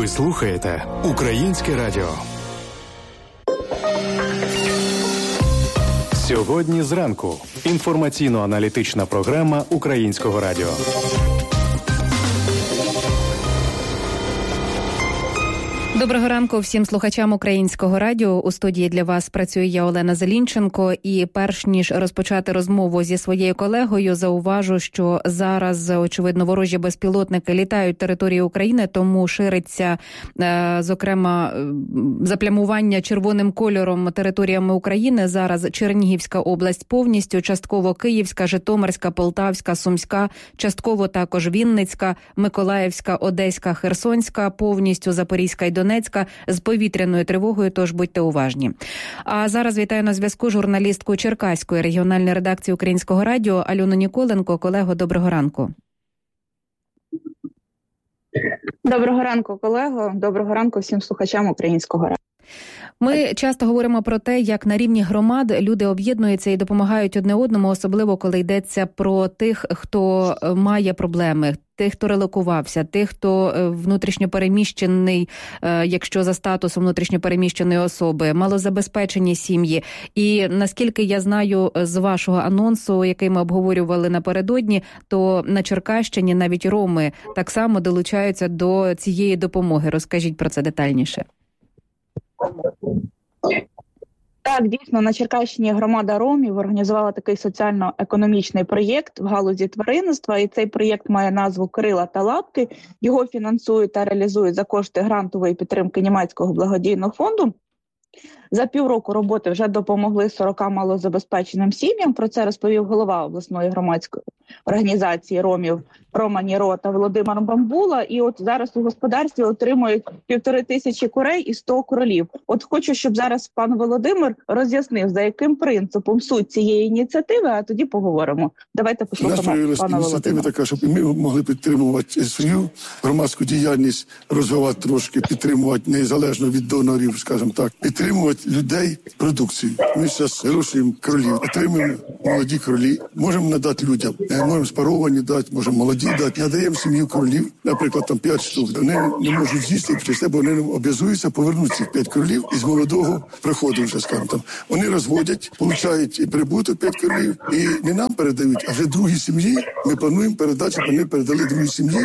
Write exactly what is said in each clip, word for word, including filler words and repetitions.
слухаєте Українське радіо. Сьогодні зранку. Інформаційно-аналітична програма Українського радіо. Доброго ранку всім слухачам Українського радіо. У студії для вас працює я, Олена Зелінченко. І перш ніж розпочати розмову зі своєю колегою, зауважу, що зараз, очевидно, ворожі безпілотники літають територією України, тому шириться, зокрема, заплямування червоним кольором територіями України. Зараз Чернігівська область повністю, частково Київська, Житомирська, Полтавська, Сумська, частково також Вінницька, Миколаївська, Одеська, Херсонська, повністю Запорізька і Донецька з повітряною тривогою, тож будьте уважні. А зараз вітаю на зв'язку журналістку Черкаської регіональної редакції Українського радіо Альону Ніколенко. Колего, доброго ранку. Доброго ранку, колего. Доброго ранку всім слухачам Українського радіо. Ми часто говоримо про те, як на рівні громад люди об'єднуються і допомагають одне одному, особливо коли йдеться про тих, хто має проблеми, тих, хто релокувався, тих, хто внутрішньопереміщений, якщо за статусом внутрішньопереміщеної особи, малозабезпечені сім'ї. І наскільки я знаю з вашого анонсу, який ми обговорювали напередодні, то на Черкащині навіть роми так само долучаються до цієї допомоги. Розкажіть про це детальніше. Так, дійсно, на Черкащині громада ромів організувала такий соціально-економічний проєкт в галузі тваринництва, і цей проєкт має назву «Крила та лапки». Його фінансують та реалізують за кошти грантової підтримки німецького благодійного фонду. За півроку роботи вже допомогли сорока малозабезпеченим сім'ям. Про це розповів голова обласної громадської організації ромів Рома Ніро та Володимир Бамбула. І от зараз у господарстві отримують півтори тисячі курей і сто кролів. От хочу, щоб зараз пан Володимир роз'яснив, за яким принципом суть цієї ініціативи, а тоді поговоримо. Давайте послухаємо пана Володимира. Наша ініціатива така, щоб ми могли підтримувати свою громадську діяльність, розвивати трошки, підтримувати незалежно від донорів, скажімо так, підтримувати людей продукцію. Ми зараз вирощуємо кролів, отримуємо молоді кролі, можемо надати людям, можемо спаровані дати, можемо молоді дати. Надаємо сім'ю кролів, наприклад, там п'ять штук. Вони не можуть з'їсти через це, бо вони обов'язуються повернути цих п'ять кролів із молодого приходу, вже скажімо там. Вони розводять, получають прибуток п'ять кролів і не нам передають, а вже другій сім'ї. Ми плануємо передати, щоб вони передали другій сім'ї.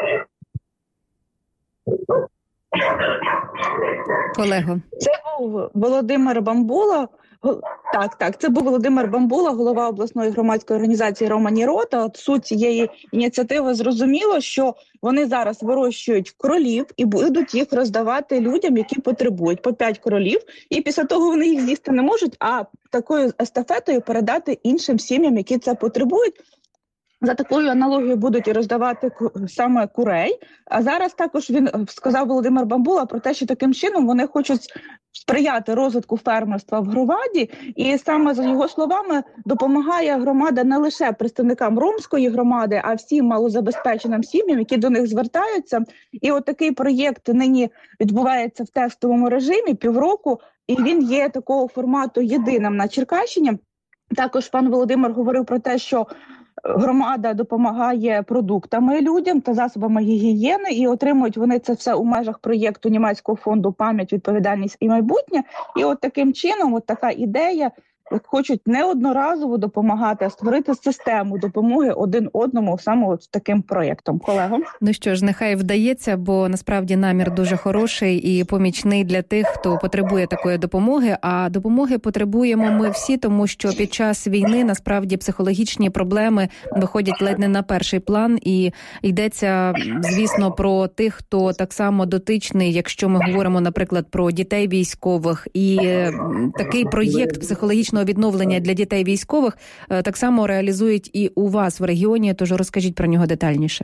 Колего. Це був Володимир Бамбула. Так, так, це був Володимир Бамбула, голова обласної громадської організації Рома Ніро. Та от суть цієї ініціативи зрозуміло, що вони зараз вирощують кролів і будуть їх роздавати людям, які потребують, по п'ять кролів. І після того вони їх з'їсти не можуть, а такою естафетою передати іншим сім'ям, які це потребують. За такою аналогією будуть роздавати саме курей. А зараз також він сказав Володимир Бамбула про те, що таким чином вони хочуть сприяти розвитку фермерства в громаді. І саме, за його словами, допомагає громада не лише представникам ромської громади, а всім малозабезпеченим сім'ям, які до них звертаються. І от такий проєкт нині відбувається в тестовому режимі півроку, і він є такого формату єдиним на Черкащині. Також пан Володимир говорив про те, що громада допомагає продуктами людям та засобами гігієни, і отримують вони це все у межах проєкту німецького фонду «Пам'ять, відповідальність і майбутнє». І от таким чином, от така ідея, хочуть не одноразово допомагати, а створити систему допомоги один одному саме от таким проєктом. Колего? Ну що ж, нехай вдається, бо насправді намір дуже хороший і помічний для тих, хто потребує такої допомоги. А допомоги потребуємо ми всі, тому що під час війни насправді психологічні проблеми виходять ледь не на перший план. І йдеться, звісно, про тих, хто так само дотичний, якщо ми говоримо, наприклад, про дітей військових. І такий проєкт психологічного відновлення для дітей військових так само реалізують і у вас в регіоні, тож розкажіть про нього детальніше.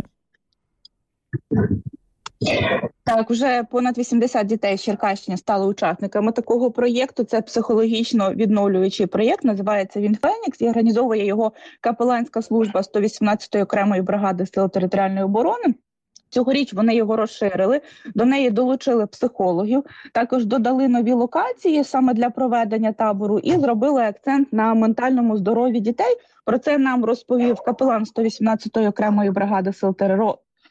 Так, уже понад вісімдесят дітей з Черкащини стали учасниками такого проєкту. Це психологічно відновлюючий проєкт, називається він «Фенікс», і організовує його капеланська служба сто вісімнадцятої окремої бригади Сил територіальної оборони. Цьогоріч вони його розширили, до неї долучили психологів, також додали нові локації саме для проведення табору і зробили акцент на ментальному здоров'ї дітей. Про це нам розповів капелан сто вісімнадцятої окремої бригади Сил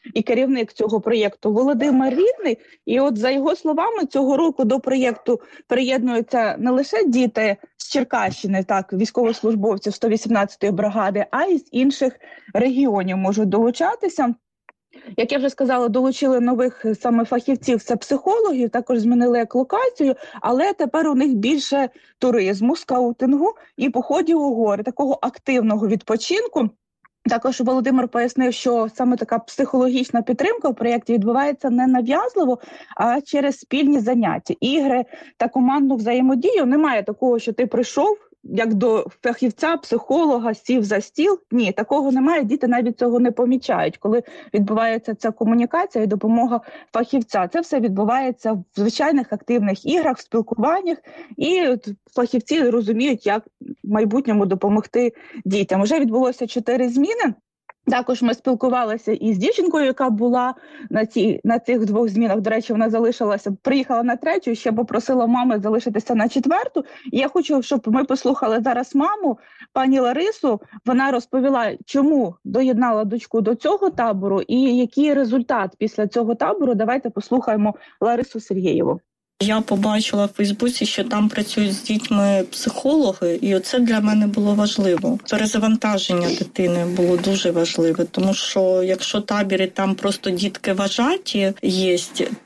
і керівник цього проєкту Володимир Рідний. І от за його словами, цього року до проєкту приєднуються не лише діти з Черкащини, так, військовослужбовців сто вісімнадцятої бригади, а й з інших регіонів можуть долучатися. Як я вже сказала, долучили нових саме фахівців, це психологів, також змінили еклокацію, але тепер у них більше туризму, скаутингу і походів у гори, такого активного відпочинку. Також Володимир пояснив, що саме така психологічна підтримка в проєкті відбувається не нав'язливо, а через спільні заняття, ігри та командну взаємодію. Немає такого, що ти прийшов, як до фахівця, психолога, сів за стіл. Ні, такого немає, діти навіть цього не помічають, коли відбувається ця комунікація і допомога фахівця. Це все відбувається в звичайних активних іграх, в спілкуваннях, і фахівці розуміють, як в майбутньому допомогти дітям. Уже відбулося чотири зміни. Також ми спілкувалися із дівчинкою, яка була на ці на цих двох змінах. До речі, вона залишилася, приїхала на третю, і ще попросила мами залишитися на четверту. І я хочу, щоб ми послухали зараз маму, пані Ларису. Вона розповіла, чому доєднала дочку до цього табору і який результат після цього табору. Давайте послухаємо Ларису Сергієву. Я побачила в Фейсбуці, що там працюють з дітьми психологи, і оце для мене було важливо. Перезавантаження дитини було дуже важливе, тому що якщо табір і там просто дітки вважаті є,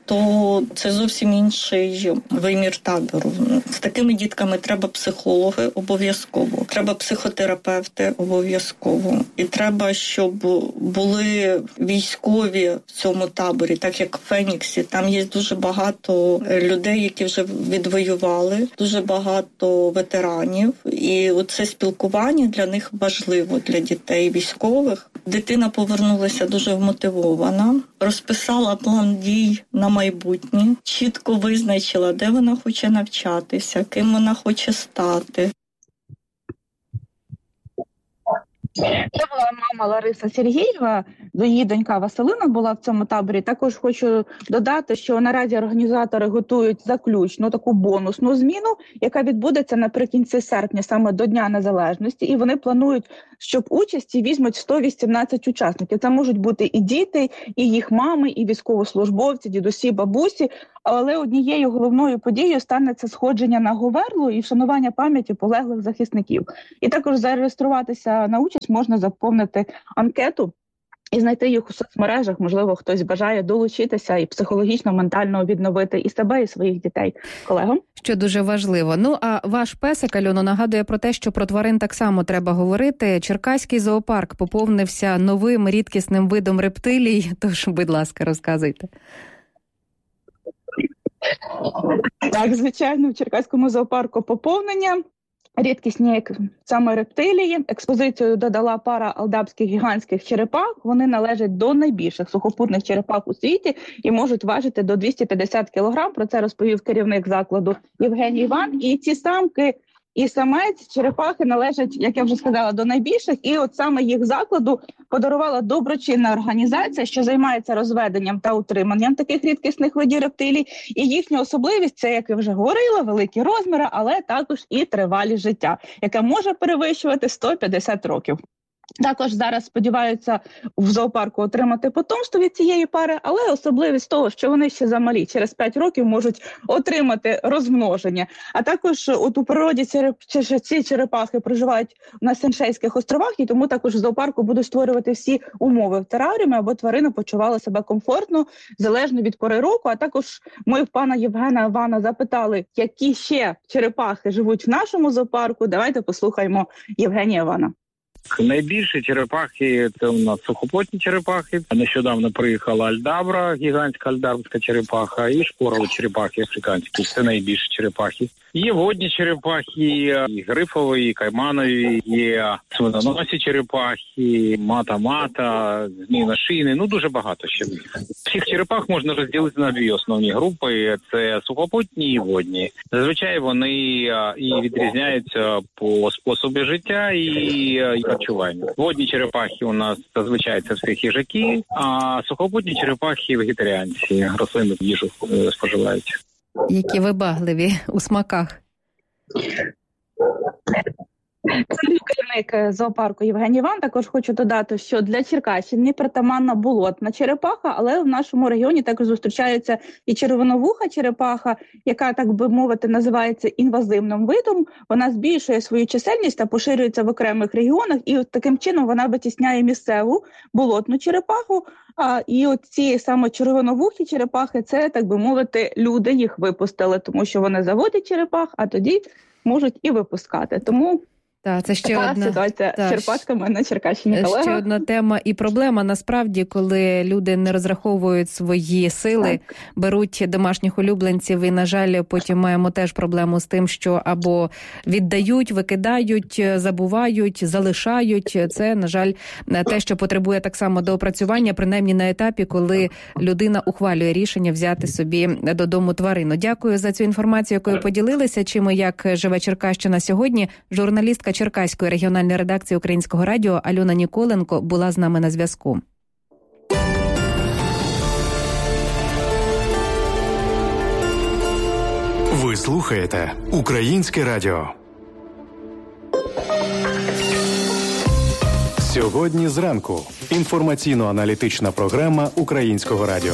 то це зовсім інший вимір табору. З такими дітками треба психологи обов'язково, треба психотерапевти обов'язково. І треба, щоб були військові в цьому таборі, так як в Феніксі. Там є дуже багато людей, людей, які вже відвоювали, дуже багато ветеранів. І оце спілкування для них важливо, для дітей військових. Дитина повернулася дуже вмотивована, розписала план дій на майбутнє, чітко визначила, де вона хоче навчатися, ким вона хоче стати. Це була мама Лариса Сергієва, її донька Василина була в цьому таборі. Також хочу додати, що наразі організатори готують заключну таку бонусну зміну, яка відбудеться наприкінці серпня, саме до Дня Незалежності. І вони планують, щоб участі візьмуть сто вісімнадцять учасників. Це можуть бути і діти, і їх мами, і військовослужбовці, дідусі, бабусі. Але однією головною подією стане це сходження на Говерлу і вшанування пам'яті полеглих захисників. І також зареєструватися на участь можна заповнити анкету і знайти їх у соцмережах. Можливо, хтось бажає долучитися і психологічно, ментально відновити і себе, і своїх дітей. Колего? Що дуже важливо. Ну, а ваш песик, Альоно, нагадує про те, що про тварин так само треба говорити. Черкаський зоопарк поповнився новим рідкісним видом рептилій. Тож, будь ласка, розказуйте. Так, звичайно, в Черкаському зоопарку поповнення. Рідкісні саме рептилії. Експозицію додала пара алдабських гігантських черепах. Вони належать до найбільших сухопутних черепах у світі і можуть важити до двісті п'ятдесят кілограм. Про це розповів керівник закладу Євгеній Іван. І ці самки і самець черепахи належать, як я вже сказала, до найбільших. І от саме їх закладу подарувала доброчинна організація, що займається розведенням та утриманням таких рідкісних видів рептилій. І їхня особливість – це, як я вже говорила, великі розміри, але також і тривалість життя, яка може перевищувати сто п'ятдесят років. Також зараз сподіваються в зоопарку отримати потомство від цієї пари, але особливість того, що вони ще замалі, через п'ять років можуть отримати розмноження. А також от у природі ці черепахи проживають на Сейшельських островах, і тому також в зоопарку будуть створювати всі умови в тераріумі, аби тварина почувала себе комфортно, залежно від пори року. А також ми в пана Євгена Івана запитали, які ще черепахи живуть в нашому зоопарку. Давайте послухаємо Євгенія Івана. Найбільші черепахи – це у нас сухопутні черепахи. Нещодавно приїхала альдабра, гігантська альдабрська черепаха, і шпорові черепахи африканські. Це найбільші черепахи. Є водні черепахи, і грифові, і кайманові, є свиноносі черепахи, мата-мата, зміїношийні, ну дуже багато ще. Всіх черепах можна розділити на дві основні групи – це сухопутні і водні. Зазвичай вони і відрізняються по способу життя і харчування. Водні черепахи у нас зазвичай це все хижаки, а сухопутні черепахи – вегетаріанці, рослинну їжу споживають. Які вибагливі у смаках. Це керівник зоопарку Євгеній Іван. Також хочу додати, що для Черкащини притаманна болотна черепаха, але в нашому регіоні також зустрічається і червоновуха черепаха, яка, так би мовити, називається інвазивним видом. Вона збільшує свою чисельність та поширюється в окремих регіонах, і от таким чином вона витісняє місцеву болотну черепаху. А і от ці саме червоновухі черепахи, це, так би мовити, люди їх випустили, тому що вони заводять черепах, а тоді можуть і випускати. Тому та, це ще така одна ситуація та, з черепашками на Черкащині. Ще одна тема і проблема, насправді, коли люди не розраховують свої сили, так. беруть домашніх улюбленців і, на жаль, потім маємо теж проблему з тим, що або віддають, викидають, забувають, залишають. Це, на жаль, те, що потребує так само доопрацювання, принаймні на етапі, коли людина ухвалює рішення взяти собі додому тварину. Дякую за цю інформацію, якою поділилися. Чим і як живе Черкащина сьогодні. Журналістка Черкаської регіональної редакції Українського радіо Альона Ніколенко була з нами на зв'язку. Ви слухаєте Українське радіо. Сьогодні зранку. Інформаційно-аналітична програма Українського радіо.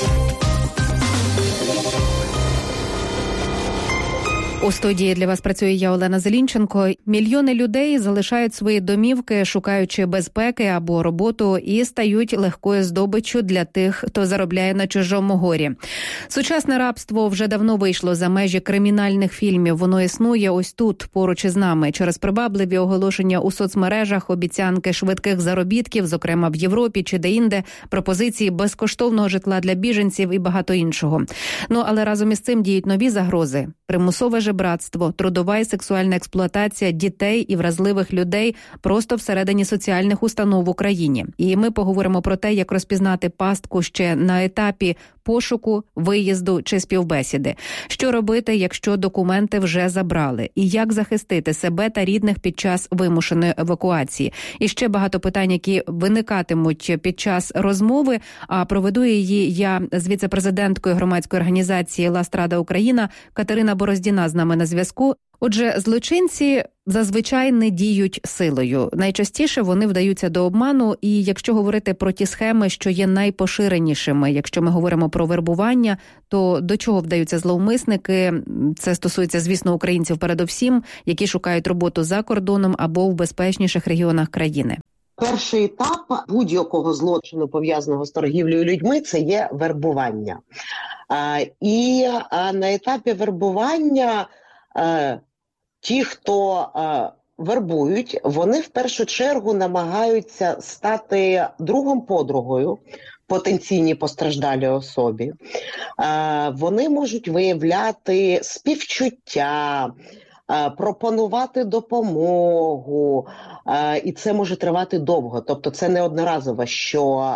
У студії для вас працює я, Олена Зелінченко. Мільйони людей залишають свої домівки, шукаючи безпеки або роботу, і стають легкою здобиччю для тих, хто заробляє на чужому горі. Сучасне рабство вже давно вийшло за межі кримінальних фільмів. Воно існує ось тут, поруч із нами. Через привабливі оголошення у соцмережах, обіцянки швидких заробітків, зокрема в Європі чи де-інде, пропозиції безкоштовного житла для біженців і багато іншого. Ну, але разом із цим діють нові загрози. Примусове жебратство, трудова і сексуальна експлуатація дітей і вразливих людей просто всередині соціальних установ в Україні. І ми поговоримо про те, як розпізнати пастку ще на етапі пошуку, виїзду чи співбесіди. Що робити, якщо документи вже забрали? І як захистити себе та рідних під час вимушеної евакуації? І ще багато питань, які виникатимуть під час розмови, а проведу її я з віце-президенткою громадської організації «Ластрада Україна» Катерина Бороздіна з нами на зв'язку. Отже, злочинці зазвичай не діють силою. Найчастіше вони вдаються до обману, і якщо говорити про ті схеми, що є найпоширенішими, якщо ми говоримо про вербування, то до чого вдаються зловмисники? Це стосується, звісно, українців передовсім, які шукають роботу за кордоном або в безпечніших регіонах країни. Перший етап будь-якого злочину, пов'язаного з торгівлею людьми, це є вербування. І на етапі вербування ті, хто вербують, вони в першу чергу намагаються стати другом-подругою потенційній постраждалій особі. Вони можуть виявляти співчуття, пропонувати допомогу, і це може тривати довго. Тобто це не одноразово, що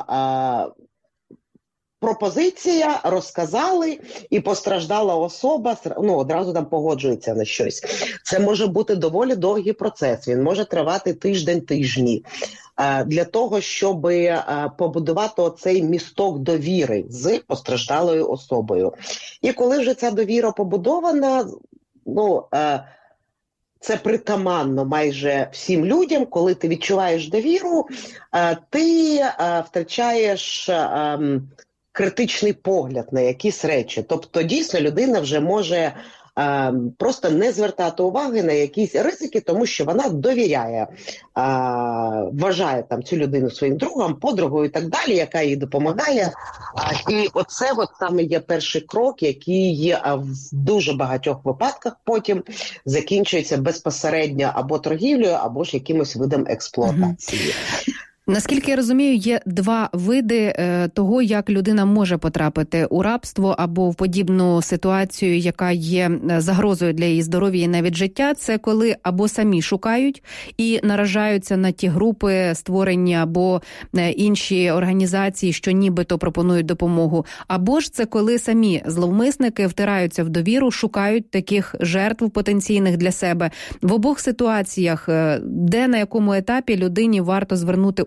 пропозиція, розказали, і постраждала особа ну, одразу там погоджується на щось. Це може бути доволі довгий процес, він може тривати тиждень-тижні. Для того, щоб побудувати оцей місток довіри з постраждалою особою. І коли вже ця довіра побудована, ну, це притаманно майже всім людям, коли ти відчуваєш довіру, ти втрачаєш критичний погляд на якісь речі. Тобто, дійсно, людина вже може е, просто не звертати уваги на якісь ризики, тому що вона довіряє, е, вважає там цю людину своїм другом, подругою і так далі, яка їй допомагає. А, і оце от саме є перший крок, який є в дуже багатьох випадках потім закінчується безпосередньо або торгівлею, або ж якимось видом експлуатації. Mm-hmm. Наскільки я розумію, є два види е, того, як людина може потрапити у рабство або в подібну ситуацію, яка є загрозою для її здоров'я і навіть життя. Це коли або самі шукають і наражаються на ті групи створення або е, інші організації, що нібито пропонують допомогу. Або ж це коли самі зловмисники втираються в довіру, шукають таких жертв потенційних для себе. В обох ситуаціях, е, де на якому етапі людині варто звернути увагу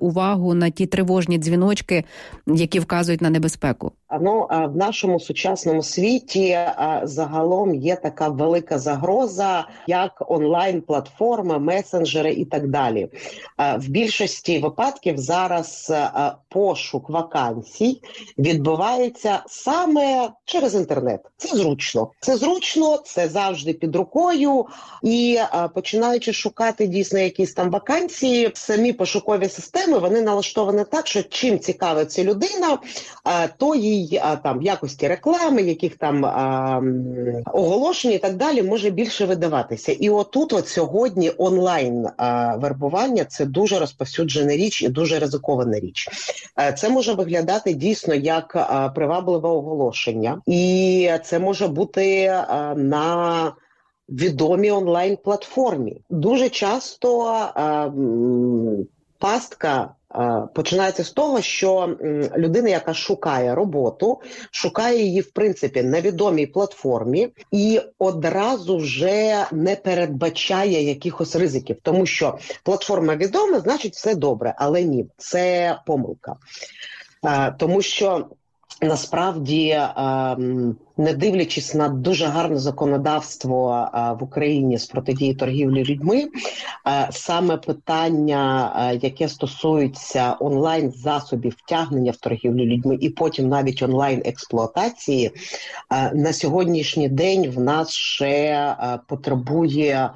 увагу на ті тривожні дзвіночки, які вказують на небезпеку? Ну, в нашому сучасному світі загалом є така велика загроза, як онлайн-платформи, месенджери і так далі. В більшості випадків зараз пошук вакансій відбувається саме через інтернет. Це зручно. Це зручно, це завжди під рукою. І починаючи шукати дійсно якісь там вакансії, самі пошукові системи, вони налаштовані так, що чим цікавиться людина, то їй там якості реклами, яких там а, оголошень і так далі може більше видаватися. І отут от сьогодні онлайн а, вербування – це дуже розповсюджена річ і дуже ризикована річ. А, це може виглядати дійсно як а, привабливе оголошення. І це може бути а, на відомій онлайн-платформі. Дуже часто а, м, пастка починається з того, що людина, яка шукає роботу, шукає її, в принципі, на відомій платформі і одразу вже не передбачає якихось ризиків. Тому що платформа відома, значить все добре, але ні, це помилка. Тому що насправді, не дивлячись на дуже гарне законодавство в Україні з протидії торгівлі людьми, саме питання, яке стосується онлайн-засобів втягнення в торгівлю людьми і потім навіть онлайн-експлуатації, на сьогоднішній день в нас ще потребує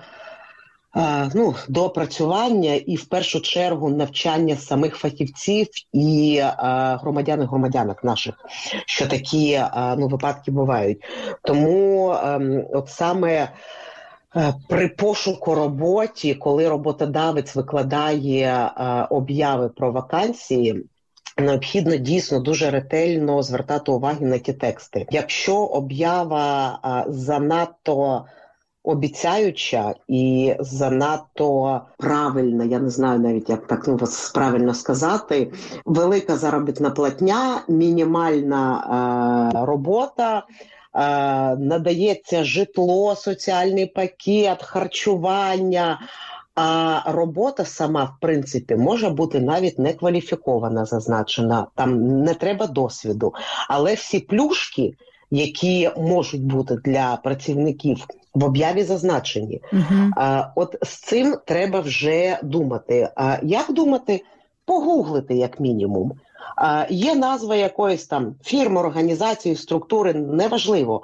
ну, доопрацювання і, в першу чергу, навчання самих фахівців і а, громадян і громадянок наших, що такі а, ну, випадки бувають. Тому а, от саме а, при пошуку роботі, коли роботодавець викладає а, обяви про вакансії, необхідно дійсно дуже ретельно звертати увагу на ті тексти. Якщо об'ява а, занадто обіцяюча і занадто правильна, я не знаю навіть, як так ну, вас правильно сказати, велика заробітна платня, мінімальна е, робота, е, надається житло, соціальний пакет, харчування, а робота сама, в принципі, може бути навіть некваліфікована, зазначена, там не треба досвіду, але всі плюшки, які можуть бути для працівників, в об'яві зазначені. Uh-huh. А, от з цим треба вже думати. А, як думати? Погуглити, як мінімум. А, є назва якоїсь там фірми, організації, структури, неважливо.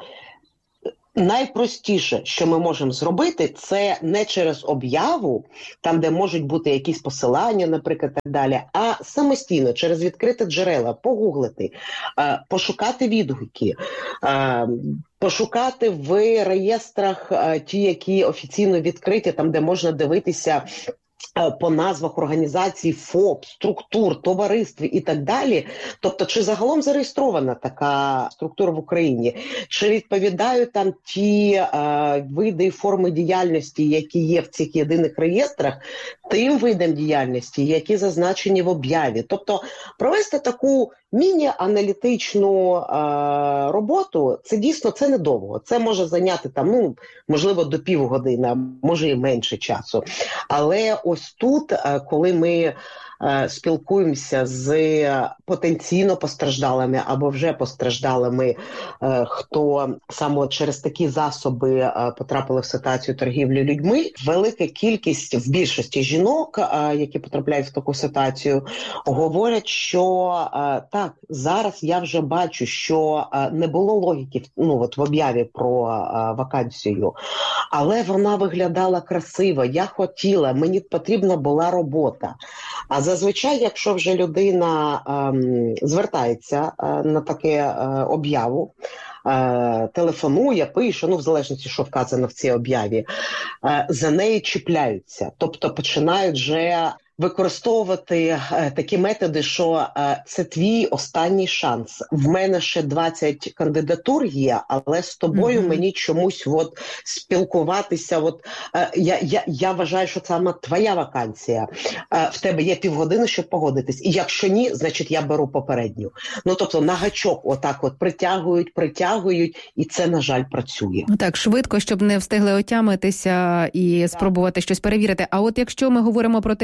Найпростіше, що ми можемо зробити, це не через об'яву, там, де можуть бути якісь посилання, наприклад, так далі, а самостійно, через відкрите джерела, погуглити, пошукати відгуки, пошукати в реєстрах ті, які офіційно відкриті, там, де можна дивитися по назвах організацій, ФОП, структур, товариств і так далі. Тобто, чи загалом зареєстрована така структура в Україні? Чи відповідають там ті е, види і форми діяльності, які є в цих єдиних реєстрах, тим видам діяльності, які зазначені в об'яві? Тобто, провести таку міні-аналітичну е, роботу, це дійсно це недовго. Це може зайняти там, ну, можливо, до півгодини, а може і менше часу. Але ось тут, е, коли ми е, спілкуємося з потенційно постраждалими або вже постраждалими, е, хто саме через такі засоби е, потрапили в ситуацію торгівлі людьми, велика кількість в більшості жінок, е, які потрапляють в таку ситуацію, говорять, що е, так, зараз я вже бачу, що е, не було логіки ну, от в об'яві про е, вакансію, але вона виглядала красиво, я хотіла, мені потрібна була робота. А зазвичай, якщо вже людина ем, звертається е, на таке е, об'яву, е, телефонує, пише, ну в залежності, що вказано в цій об'яві, е, за неї чіпляються. Тобто починають вже використовувати е, такі методи, що е, це твій останній шанс. В мене ще двадцять кандидатур є, але з тобою mm-hmm. мені чомусь от спілкуватися. От, е, я, я, я вважаю, що це саме твоя вакансія. Е, в тебе є півгодини, щоб погодитись. І якщо ні, значить я беру попередню. Ну, тобто на гачок отак от притягують, притягують, і це, на жаль, працює. Так, швидко, щоб не встигли отямитися і так. спробувати щось перевірити. А от якщо ми говоримо про тих, хто втирає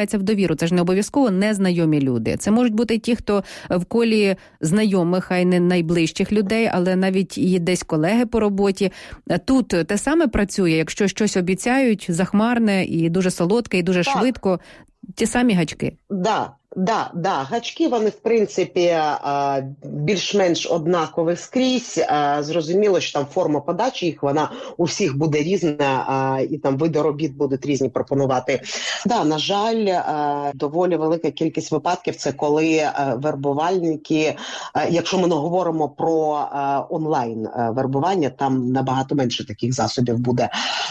втирається в довіру. Це ж не обов'язково незнайомі люди. Це можуть бути ті, хто в колі знайомих, а й не найближчих людей, але навіть і десь колеги по роботі. Тут те саме працює, якщо щось обіцяють захмарне і дуже солодке, і дуже так. швидко, ті самі гачки. Да. Да, да, гачки, вони, в принципі, більш-менш однакові скрізь. Зрозуміло, що там форма подачі їх, вона у всіх буде різна, і там види робіт будуть різні пропонувати. Да, на жаль, доволі велика кількість випадків – це коли вербувальники, якщо ми не говоримо про онлайн-вербування, там набагато менше таких засобів буде.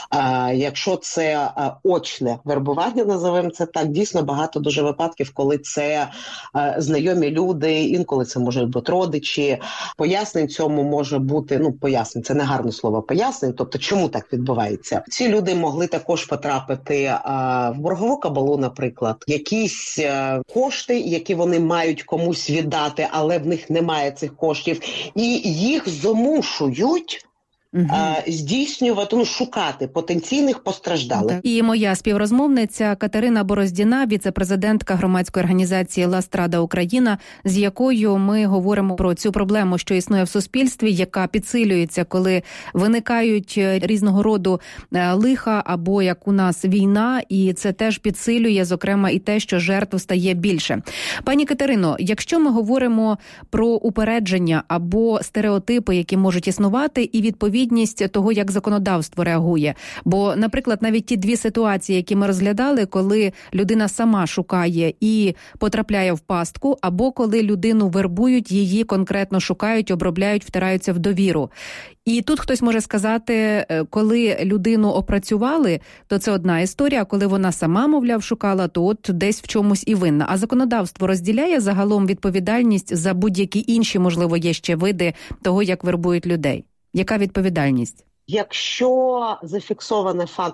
Якщо це очне вербування, називаємо це так, дійсно багато дуже випадків, коли це Це е, знайомі люди, інколи це можуть бути родичі. Пояснень цьому може бути, ну, пояснень, це не гарне слово, пояснень, тобто чому так відбувається. Ці люди могли також потрапити е, в боргову кабалу, наприклад, якісь е, кошти, які вони мають комусь віддати, але в них немає цих коштів, і їх змушують Угу. здійснювати, ну, шукати потенційних постраждалих. І моя співрозмовниця Катерина Бороздіна, віце-президентка громадської організації «Ластрада Україна», з якою ми говоримо про цю проблему, що існує в суспільстві, яка підсилюється, коли виникають різного роду лиха або як у нас війна, і це теж підсилює, зокрема, і те, що жертв стає більше. Пані Катерино, якщо ми говоримо про упередження або стереотипи, які можуть існувати, і відповідь того, як законодавство реагує. Бо, наприклад, навіть ті дві ситуації, які ми розглядали, коли людина сама шукає і потрапляє в пастку, або коли людину вербують, її конкретно шукають, обробляють, втираються в довіру. І тут хтось може сказати, коли людину опрацювали, то це одна історія, а коли вона сама, мовляв, шукала, то от десь в чомусь і винна. А законодавство розділяє загалом відповідальність за будь-які інші, можливо, є ще види того, як вербують людей? Яка відповідальність? Якщо зафіксований факт